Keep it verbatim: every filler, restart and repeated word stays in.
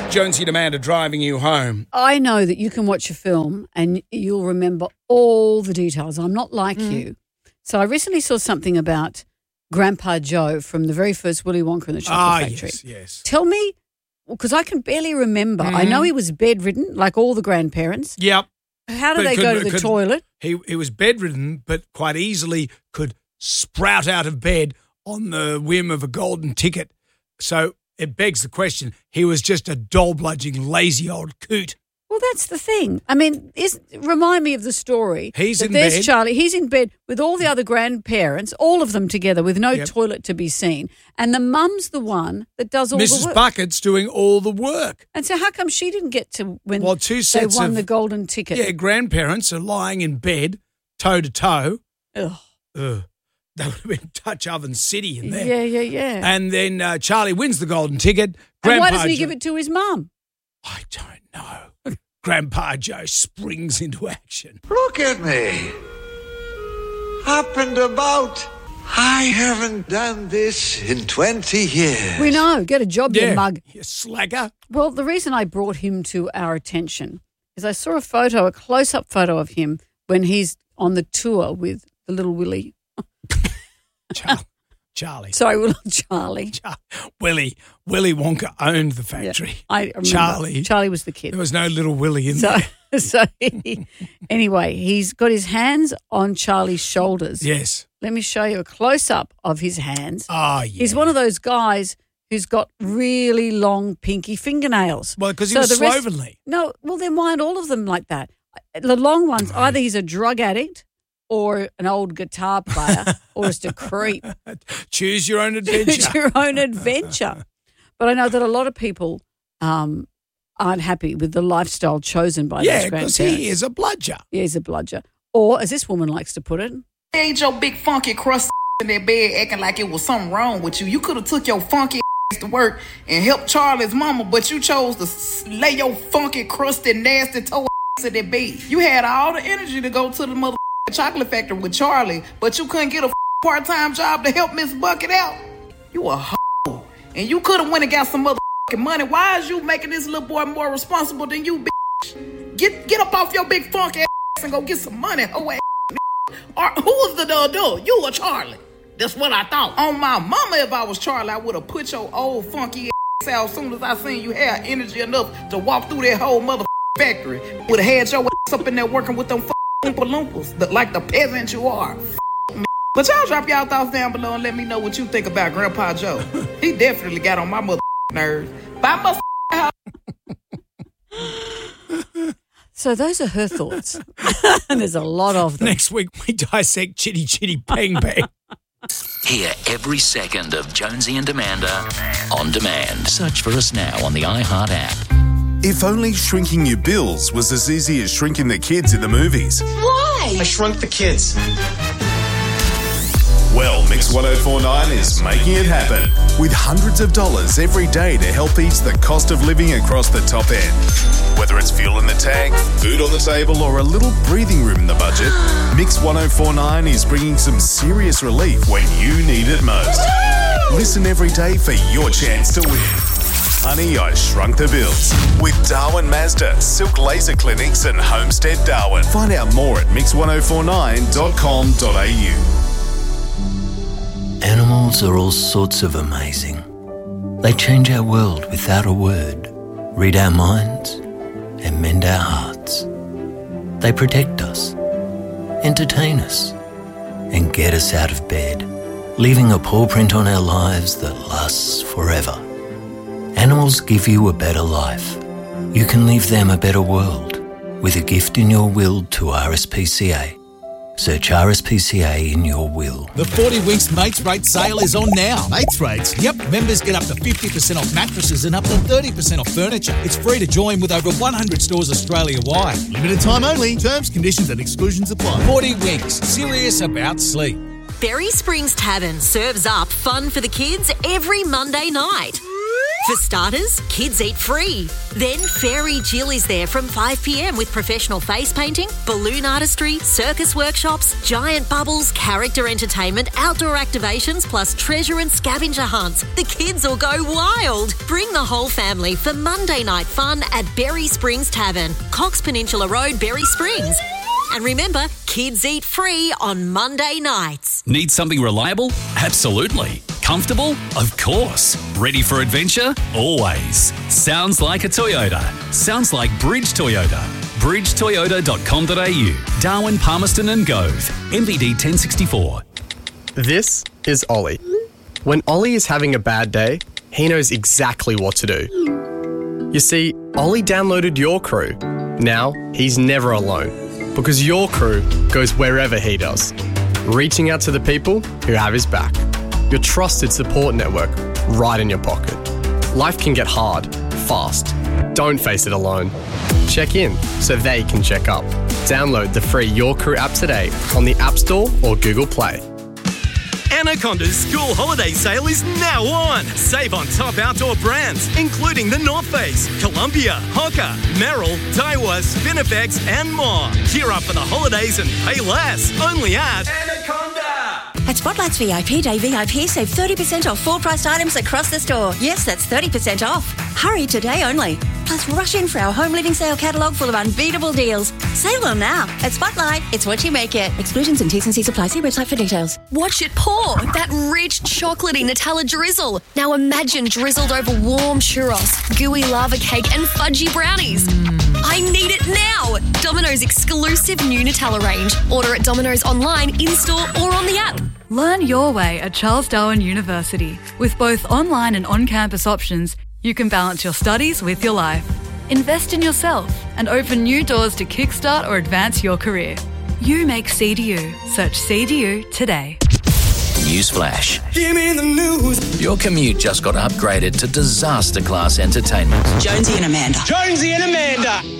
Jonesy and Amanda driving you home. I know that you can watch a film and you'll remember all the details. I'm not like mm. you. So I recently saw something about Grandpa Joe from the very first Willy Wonka and the Chocolate ah, Factory. yes, yes. Tell me, because I can barely remember. Mm. I know he was bedridden, like all the grandparents. Yep. How do but they could, go to the could, toilet? He, he was bedridden, but quite easily could sprout out of bed on the whim of a golden ticket. So it begs the question, he was just a doll-bludging, lazy old coot. Well, that's the thing. I mean, is, remind me of the story. He's in there's bed. Charlie. He's in bed with all the other grandparents, all of them together with no yep. toilet to be seen. And the mum's the one that does all Missus the work. Missus Bucket's doing all the work. And so how come she didn't get to when well, two sets they won of, the golden ticket? Yeah, grandparents are lying in bed, toe to toe. Ugh. Ugh. That would have been Touch Oven City in there. Yeah, yeah, yeah. And then uh, Charlie wins the golden ticket. Grandpa and why doesn't he Jo- give it to his mum? I don't know. Grandpa Joe springs into action. Look at me. Up and about. I haven't done this in twenty years. We know. Get a job, yeah, you mug. You slagger. Well, the reason I brought him to our attention is I saw a photo, a close-up photo of him when he's on the tour with the little Willy. Charlie. Charlie. Sorry, little Charlie. Char- Willy. Willy Wonka owned the factory. Yeah, I remember. Charlie. Charlie was the kid. There was no little Willy in so, there. So he, anyway, he's got his hands on Charlie's shoulders. Yes. Let me show you a close-up of his hands. Oh, yeah. He's one of those guys who's got really long pinky fingernails. Well, because he so was the rest, slovenly. No, well, then why aren't all of them like that? The long ones, Right. either he's a drug addict or an old guitar player or just a creep. Choose your own adventure. Choose your own adventure. But I know that a lot of people um, aren't happy with the lifestyle chosen by yeah, those grandparents. Yeah, because he is a bludger. Yeah, he's a bludger. Or, as this woman likes to put it, ain't your big funky crust in that bed acting like it was something wrong with you. You could have took your funky ass to work and helped Charlie's mama, but you chose to lay your funky, crusty, nasty toe ass in that bed. You had all the energy to go to the mother chocolate factory with Charlie, but you couldn't get a part-time job to help Miss Bucket out. You a hoe. And you could have went and got some motherfucking money. Why is you making this little boy more responsible than you, bitch? Get get up off your big funky ass and go get some money, hoe ass. Or who was the adult? You or Charlie? That's what I thought. On my mama, if I was Charlie, I would have put your old funky ass out as soon as I seen you had energy enough to walk through that whole motherfucking factory. Would have had your ass up in there working with them Oompa Loompas, like the peasant you are. But y'all drop y'all thoughts down below and let me know what you think about Grandpa Joe. He definitely got on my mother nerves. Bye, mother. So those are her thoughts. And there's a lot of them. Next week we dissect Chitty Chitty Bang Bang. Hear every second of Jonesy and Amanda on demand. Search for us now on the iHeart app. If only shrinking your bills was as easy as shrinking the kids in the movies. Why? I shrunk the kids. Well, Mix one oh four point nine is making it happen with hundreds of dollars every day to help ease the cost of living across the top end. Whether it's fuel in the tank, food on the table, or a little breathing room in the budget, Mix one oh four point nine is bringing some serious relief when you need it most. Listen every day for your chance to win. Honey, I Shrunk the Bills with Darwin Mazda, Silk Laser Clinics and Homestead Darwin. Find out more at mix one oh four nine dot com dot a u. Animals are all sorts of amazing. They change our world without a word, read our minds and mend our hearts. They protect us, entertain us and get us out of bed, leaving a paw print on our lives that lasts forever. Animals give you a better life. You can leave them a better world with a gift in your will to R S P C A. Search R S P C A in your will. The forty Winks Mates Rate sale is on now. Mates Rates? Yep. Members get up to fifty percent off mattresses and up to thirty percent off furniture. It's free to join with over one hundred stores Australia-wide. Limited time only. Terms, conditions and exclusions apply. forty Winks. Serious about sleep. Berry Springs Tavern serves up fun for the kids every Monday night. For starters, kids eat free. Then Fairy Jill is there from five p m with professional face painting, balloon artistry, circus workshops, giant bubbles, character entertainment, outdoor activations, plus treasure and scavenger hunts. The kids will go wild. Bring the whole family for Monday night fun at Berry Springs Tavern, Cox Peninsula Road, Berry Springs. And remember, kids eat free on Monday nights. Need something reliable? Absolutely. Comfortable? Of course. Ready for adventure? Always. Sounds like a Toyota. Sounds like Bridge Toyota. bridge toyota dot com dot a u. Darwin, Palmerston and Gove. M V D ten sixty-four. This is Ollie. When Ollie is having a bad day, he knows exactly what to do. You see, Ollie downloaded Your Crew. Now, he's never alone. Because Your Crew goes wherever he does, reaching out to the people who have his back. Your trusted support network right in your pocket. Life can get hard, fast. Don't face it alone. Check in so they can check up. Download the free Your Crew app today on the App Store or Google Play. Anaconda's school holiday sale is now on. Save on top outdoor brands, including the North Face, Columbia, Hoka, Merrell, Daiwa, Spinifex, and more. Gear up for the holidays and pay less. Only at Anaconda. At Spotlight's V I P Day V I P, save thirty percent off full-priced items across the store. Yes, that's thirty percent off. Hurry today only. Plus, rush in for our home living sale catalogue full of unbeatable deals. Save them now. At Spotlight, it's what you make it. Exclusions and T's and C's apply. See website for details. Watch it pour. That rich, chocolatey Nutella drizzle. Now imagine drizzled over warm churros, gooey lava cake and fudgy brownies. Mm. I need it now. Domino's exclusive new Nutella range. Order at Domino's online, in-store or on the app. Learn your way at Charles Darwin University. With both online and on-campus options, you can balance your studies with your life. Invest in yourself and open new doors to kickstart or advance your career. You make C D U. Search C D U today. Newsflash. Give me the news. Your commute just got upgraded to disaster class entertainment. Jonesy and Amanda. Jonesy and Amanda.